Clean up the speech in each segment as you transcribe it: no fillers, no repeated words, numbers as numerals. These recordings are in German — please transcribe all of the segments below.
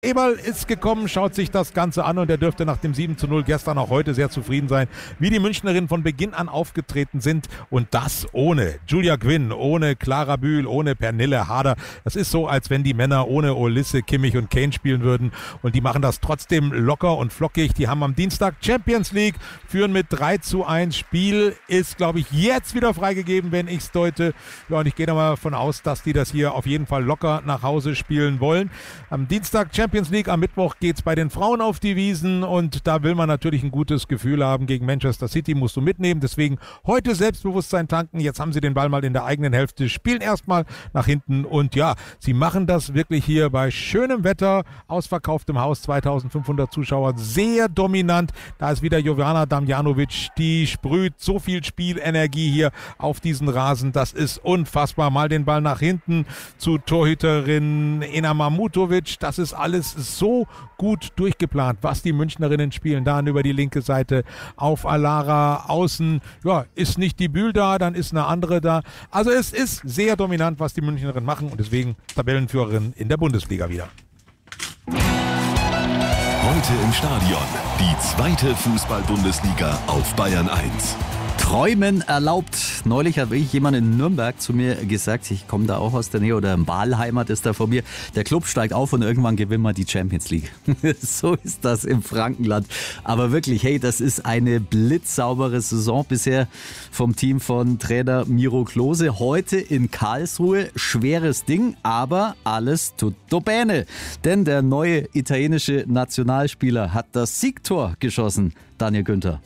Eberl ist gekommen, schaut sich das Ganze an und er dürfte nach dem 7:0 gestern auch heute sehr zufrieden sein, wie die Münchnerinnen von Beginn an aufgetreten sind und das ohne Julia Quinn, ohne Clara Bühl, ohne Pernille Harder. Das ist so, als wenn die Männer ohne Ulisse, Kimmich und Kane spielen würden und die machen das trotzdem locker und flockig. Die haben am Dienstag Champions League, führen mit 3:1. Spiel ist, glaube ich, jetzt wieder freigegeben, wenn ich es deute. Ja, und ich gehe da mal davon aus, dass die das hier auf jeden Fall locker nach Hause spielen wollen. Am Dienstag Champions League, am Mittwoch geht es bei den Frauen auf die Wiesen und da will man natürlich ein gutes Gefühl haben. Gegen Manchester City musst du mitnehmen, deswegen heute Selbstbewusstsein tanken. Jetzt haben sie den Ball mal in der eigenen Hälfte, spielen erstmal nach hinten und ja, sie machen das wirklich hier bei schönem Wetter, ausverkauftem Haus, 2500 Zuschauer, sehr dominant. Da ist wieder Jovana Damjanovic, die sprüht so viel Spielenergie hier auf diesen Rasen, das ist unfassbar. Mal den Ball nach hinten zu Torhüterin Ena Mamutovic, das ist alles so gut durchgeplant, was die Münchnerinnen spielen. Dann über die linke Seite auf Alara, außen, ja, ist nicht die Bühl da, dann ist eine andere da. Also es ist sehr dominant, was die Münchnerinnen machen und deswegen Tabellenführerin in der Bundesliga wieder. Heute im Stadion, die zweite Fußball-Bundesliga auf Bayern 1. Träumen erlaubt. Neulich habe ich jemand in Nürnberg zu mir gesagt, ich komme da auch aus der Nähe oder im Wahlheimat ist da vor mir, der Club steigt auf und irgendwann gewinnen wir die Champions League. So ist das im Frankenland. Aber wirklich, hey, das ist eine blitzsaubere Saison bisher vom Team von Trainer Miro Klose. Heute in Karlsruhe, schweres Ding, aber alles tutto bene. Denn der neue italienische Nationalspieler hat das Siegtor geschossen, Daniel Günther.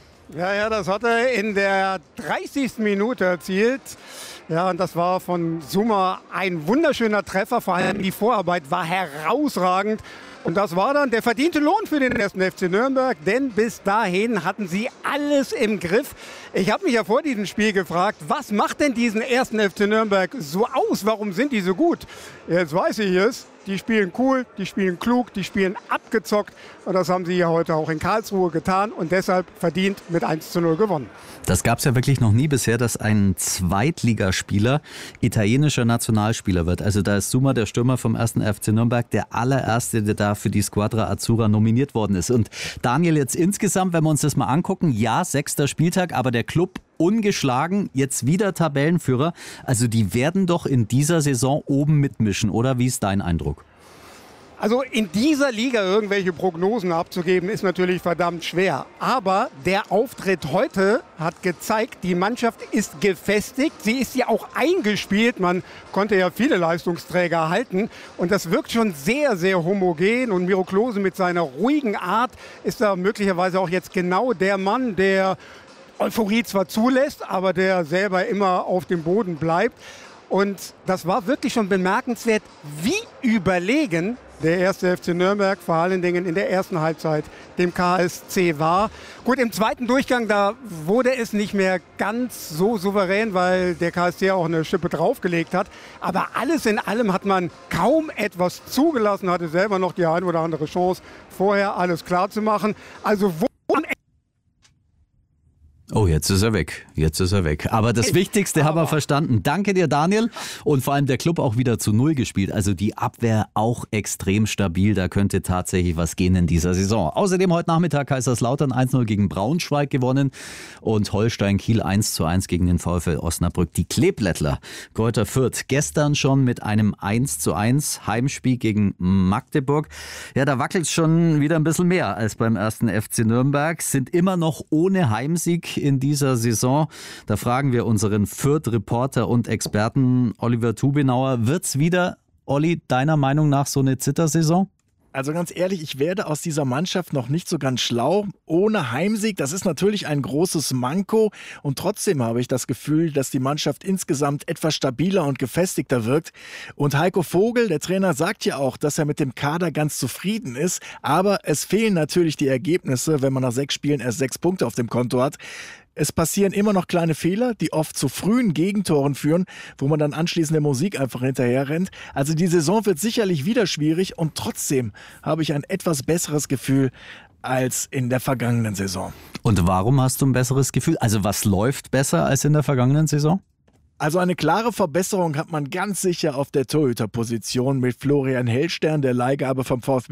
Ja, das hat er in der 30. Minute erzielt. Ja, und das war von Summer ein wunderschöner Treffer. Vor allem die Vorarbeit war herausragend. Und das war dann der verdiente Lohn für den 1. FC Nürnberg, denn bis dahin hatten sie alles im Griff. Ich habe mich ja vor diesem Spiel gefragt, was macht denn diesen 1. FC Nürnberg so aus? Warum sind die so gut? Jetzt weiß ich es. Die spielen cool, die spielen klug, die spielen abgezockt. Und das haben sie ja heute auch in Karlsruhe getan und deshalb verdient mit 1:0 gewonnen. Das gab es ja wirklich noch nie bisher, dass ein Zweitligaspieler italienischer Nationalspieler wird. Also da ist Summer, der Stürmer vom 1. FC Nürnberg, der allererste, der da für die Squadra Azzurra nominiert worden ist. Und Daniel, jetzt insgesamt, wenn wir uns das mal angucken, ja, 6. Spieltag, aber der Club ungeschlagen, jetzt wieder Tabellenführer. Also die werden doch in dieser Saison oben mitmischen, oder? Wie ist dein Eindruck? Also in dieser Liga irgendwelche Prognosen abzugeben, ist natürlich verdammt schwer. Aber der Auftritt heute hat gezeigt, die Mannschaft ist gefestigt. Sie ist ja auch eingespielt. Man konnte ja viele Leistungsträger halten. Und das wirkt schon sehr, sehr homogen. Und Miro Klose mit seiner ruhigen Art ist da möglicherweise auch jetzt genau der Mann, der Euphorie zwar zulässt, aber der selber immer auf dem Boden bleibt. Und das war wirklich schon bemerkenswert, wie überlegen der 1. FC Nürnberg vor allen Dingen in der ersten Halbzeit dem KSC war. Gut, im zweiten Durchgang, da wurde es nicht mehr ganz so souverän, weil der KSC auch eine Schippe draufgelegt hat. Aber alles in allem hat man kaum etwas zugelassen, hatte selber noch die ein oder andere Chance, vorher alles klar zu machen. Also Oh, jetzt ist er weg. Jetzt ist er weg. Aber das Wichtigste haben wir verstanden. Danke dir, Daniel. Und vor allem der Club auch wieder zu Null gespielt. Also die Abwehr auch extrem stabil. Da könnte tatsächlich was gehen in dieser Saison. Außerdem heute Nachmittag Kaiserslautern 1:0 gegen Braunschweig gewonnen. Und Holstein Kiel 1:1 gegen den VfL Osnabrück. Die Kleeblättler Greuther Fürth gestern schon mit einem 1:1 Heimspiel gegen Magdeburg. Ja, da wackelt es schon wieder ein bisschen mehr als beim 1. FC Nürnberg. Sind immer noch ohne Heimsieg in dieser Saison. Da fragen wir unseren Fürth-Reporter und Experten Oliver Tubinauer. Wird's wieder, Olli, deiner Meinung nach so eine Zittersaison? Also ganz ehrlich, ich werde aus dieser Mannschaft noch nicht so ganz schlau. Ohne Heimsieg, das ist natürlich ein großes Manko. Und trotzdem habe ich das Gefühl, dass die Mannschaft insgesamt etwas stabiler und gefestigter wirkt. Und Heiko Vogel, der Trainer, sagt ja auch, dass er mit dem Kader ganz zufrieden ist. Aber es fehlen natürlich die Ergebnisse, wenn man nach 6 Spielen erst 6 Punkte auf dem Konto hat. Es passieren immer noch kleine Fehler, die oft zu frühen Gegentoren führen, wo man dann anschließend der Musik einfach hinterher rennt. Also die Saison wird sicherlich wieder schwierig und trotzdem habe ich ein etwas besseres Gefühl als in der vergangenen Saison. Und warum hast du ein besseres Gefühl? Also was läuft besser als in der vergangenen Saison? Also eine klare Verbesserung hat man ganz sicher auf der Torhüterposition mit Florian Hellstern, der Leihgabe vom VfB